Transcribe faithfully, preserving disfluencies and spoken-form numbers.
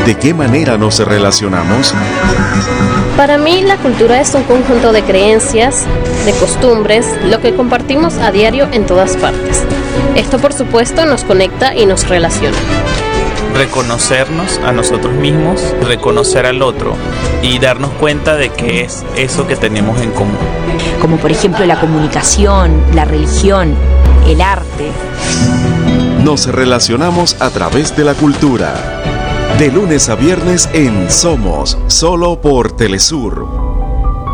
¿De qué manera nos relacionamos? Para mí, la cultura es un conjunto de creencias, de costumbres, lo que compartimos a diario en todas partes. Esto, por supuesto, nos conecta y nos relaciona. Reconocernos a nosotros mismos, reconocer al otro y darnos cuenta de qué es eso que tenemos en común. Como por ejemplo la comunicación, la religión, el arte. Nos relacionamos a través de la cultura. De lunes a viernes en Somos, solo por Telesur.